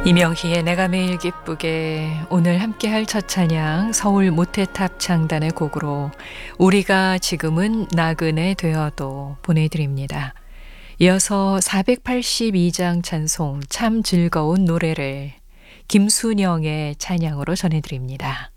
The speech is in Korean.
이명희의 내가 매일 기쁘게 오늘 함께할 첫 찬양 서울 모태탑 창단의 곡으로 우리가 지금은 나그네 되어도 보내드립니다. 이어서 482장 찬송 참 즐거운 노래를 김순영의 찬양으로 전해드립니다.